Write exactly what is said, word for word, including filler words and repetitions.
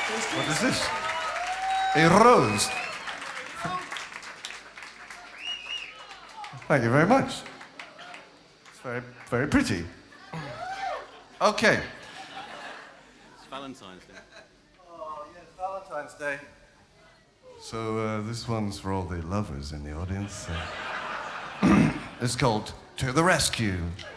What is this? A rose. Thank you very much. It's very, very pretty. Okay. It's Valentine's Day. Oh, yes, Valentine's Day. So uh, this one's for all the lovers in the audience. Uh, it's called To the Rescue.